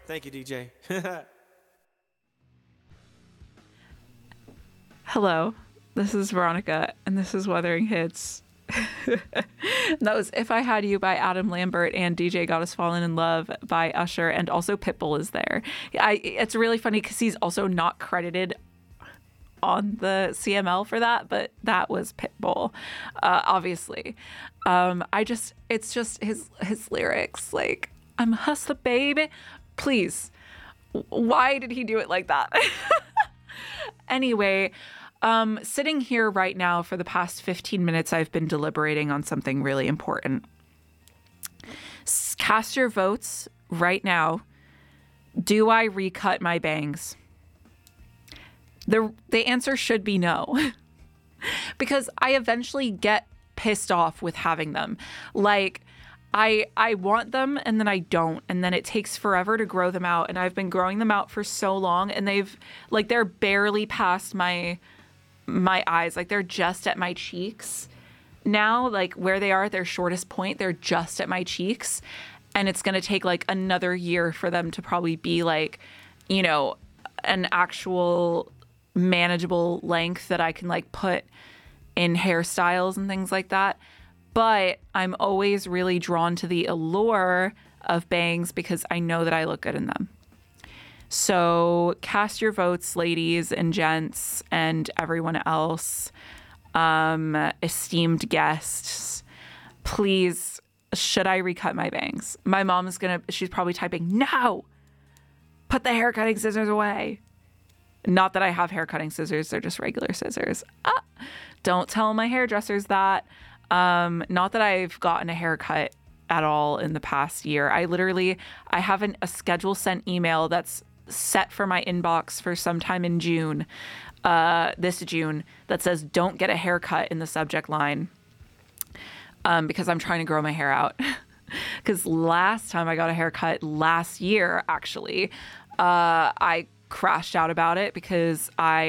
Thank you, DJ. Hello, this is Veronica, and this is Wuthering Hits. That was If I Had You by Adam Lambert and DJ Got Us Fallen in Love by Usher, and also Pitbull is there. It's really funny because he's also not credited on the CML for that, but that was Pitbull, obviously. It's just his lyrics, like, I'm a hustler, baby. Please, why did he do it like that? Anyway, sitting here right now for the past 15 minutes, I've been deliberating on something really important. Cast your votes right now. Do I recut my bangs? The answer should be no. Because I eventually get pissed off with having them. Like, I want them and then I don't, and then it takes forever to grow them out, and I've been growing them out for so long, and they're barely past my eyes. Like, they're just at my cheeks now, like where they are at their shortest point, they're just at my cheeks, and it's going to take like another year for them to probably be like, you know, an actual manageable length that I can like put in hairstyles and things like that. But I'm always really drawn to the allure of bangs because I know that I look good in them. So cast your votes, ladies and gents and everyone else, esteemed guests. Please, should I recut my bangs? My mom is she's probably typing, no, put the hair cutting scissors away. Not that I have hair cutting scissors, they're just regular scissors. Don't tell my hairdressers that. Not that I've gotten a haircut at all in the past year. I have a schedule sent email that's set for my inbox for sometime in June, this June, that says don't get a haircut in the subject line, because I'm trying to grow my hair out. Because last time I got a haircut last year, actually, I crashed out about it because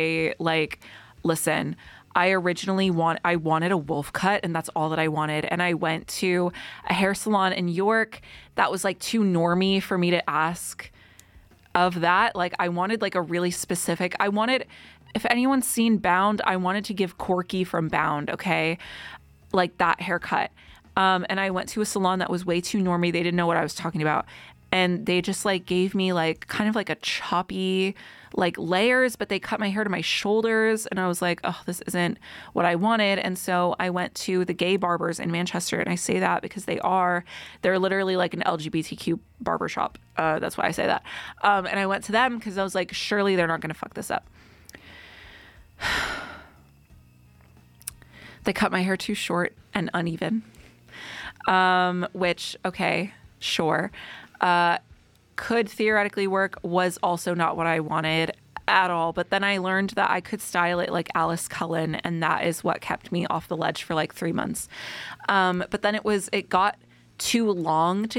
listen, I wanted a wolf cut, and that's all that I wanted. And I went to a hair salon in York that was like too normy for me to ask of that. Like, I wanted like a really specific, if anyone's seen Bound, I wanted to give Corky from Bound, okay? Like that haircut. And I went to a salon that was way too normy. They didn't know what I was talking about. And they just like gave me like kind of like a choppy like layers, but they cut my hair to my shoulders. And I was like, oh, this isn't what I wanted. And so I went to the gay barbers in Manchester. And I say that because they're literally like an LGBTQ barbershop. That's why I say that. And I went to them because I was like, surely they're not going to fuck this up. They cut my hair too short and uneven. Which, okay, sure. Could theoretically work, was also not what I wanted at all. But then I learned that I could style it like Alice Cullen, and that is what kept me off the ledge for like 3 months. But then it got too long to